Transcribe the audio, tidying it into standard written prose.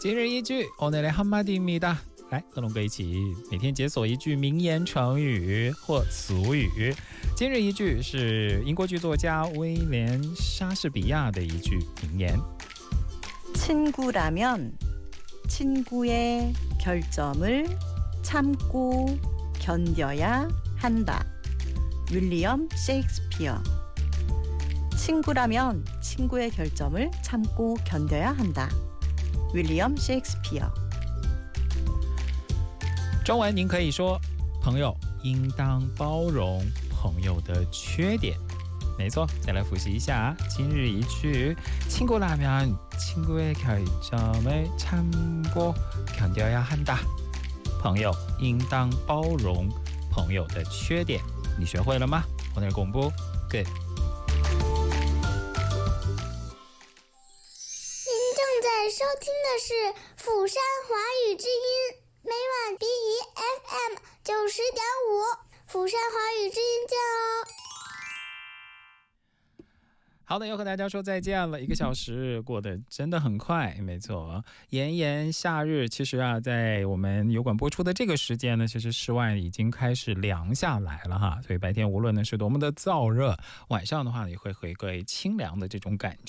今日一句오늘의 한마디입니다。来，和龙哥一起每天解锁一句名言成语或俗语。今日一句是英国剧作家威廉·莎士比亚的一句名言。 친구라면 친구의 결점을 참고 견뎌야 한다. 윌리엄 셰익스피어. 친구라면 친구의 결점을 참고 견뎌야 한다. 윌리엄 셰익스피어。 中文您可以说，朋友应当包容朋友的缺点。没错，再来复习一下今日一句。 친구라면 친구의 결점을 참고 견뎌야 한다。 朋友应当包容朋友的缺点。你学会了吗？ 오늘 공부 끝。 您正在收听的是釜山华语之音，每晚BE FM 90.5，釜山华语之音见哦。 好的，要和大家说再见了。1个小时过得真的很快，没错。炎炎夏日，其实在我们油管播出的这个时间呢，其实室外已经开始凉下来了哈。所以白天无论呢是多么的燥热，晚上的话也会回归清凉的这种感觉。